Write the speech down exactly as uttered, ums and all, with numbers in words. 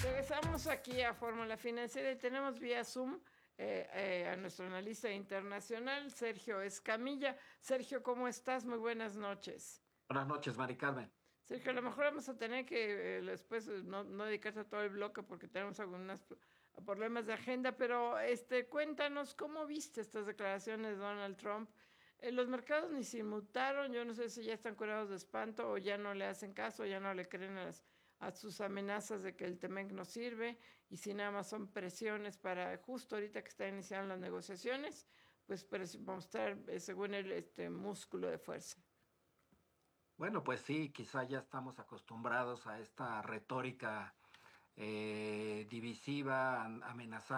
Regresamos aquí a Fórmula Financiera y tenemos vía Zoom eh, eh, a nuestro analista internacional, Sergio Escamilla. Sergio, ¿cómo estás? Muy buenas noches. Buenas noches, Mari Carmen. Sergio, a lo mejor vamos a tener que eh, después eh, no, no dedicarte a todo el bloque porque tenemos algunos problemas de agenda, pero este, cuéntanos cómo viste estas declaraciones de Donald Trump. Eh, los mercados ni se inmutaron, yo no sé si ya están curados de espanto o ya no le hacen caso, ya no le creen a, las, a sus amenazas de que el Temec no sirve y si nada más son presiones para justo ahorita que están iniciando las negociaciones, pues para mostrar eh, según el este músculo de fuerza. Bueno, pues sí, quizá ya estamos acostumbrados a esta retórica eh, divisiva, amenazante.